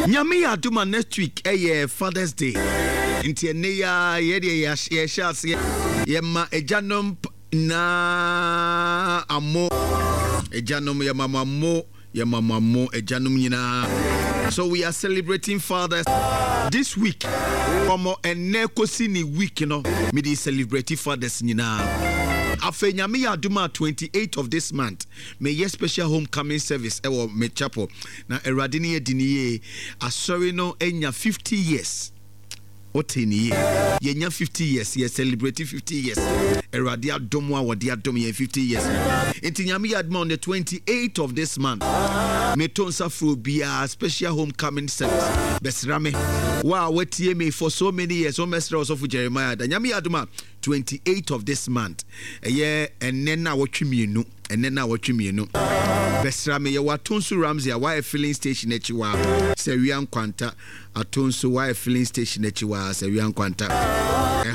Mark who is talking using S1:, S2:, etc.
S1: Nyame aduma next week Father's Day. Inti ene ya yɛhyɛ yɛma agyanom na amo agyanom yɛmamamo agyanom nyina. So we are celebrating fathers this week. Omo ene kosi ni week no me dey celebrate fathers nyina. Afe nyame ya aduma 28th of this month. May ye special homecoming service ewo me chapel. Na erade ne yediniye asori no enya 50 years. Oteni ye nya 50 years, ye celebrate 50 years. Erade adomo a wode adom ye 50 years. Enti nyame ya aduma on the 28th of this month. Me tonsa fro bia special homecoming service. Besrame. Wow, wetie me for so many years. O mesra of Jeremiah. Da nyame ya aduma 28th of this month. Enena watwimienu. Besrame ye watonsu Ramsey a filling station echiwa. Sewian kwanta atonsu filling station echiwa sewian kwanta.